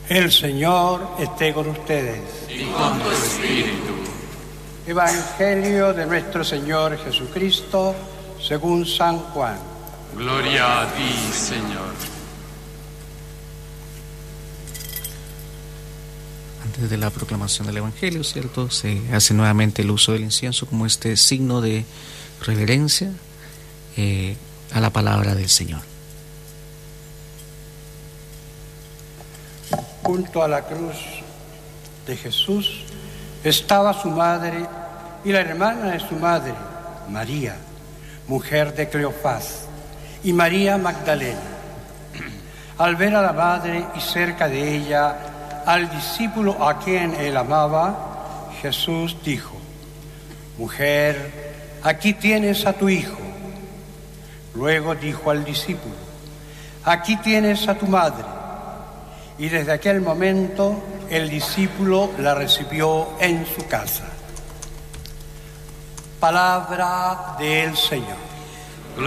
El Señor esté con ustedes. Y con tu espíritu. Evangelio de nuestro Señor Jesucristo según San Juan. Gloria a ti, Señor. Antes de la proclamación del Evangelio, ¿cierto?, se hace nuevamente el uso del incienso como este signo de reverencia a la palabra del Señor. Junto a la cruz de Jesús estaba su madre y la hermana de su madre, María, mujer de Cleofás, y María Magdalena. Al ver a la madre y cerca de ella al discípulo a quien él amaba, Jesús dijo: Mujer, aquí tienes a tu hijo. Luego dijo al discípulo: Aquí tienes a tu madre. Y desde aquel momento el discípulo la recibió en su casa. Palabra del Señor.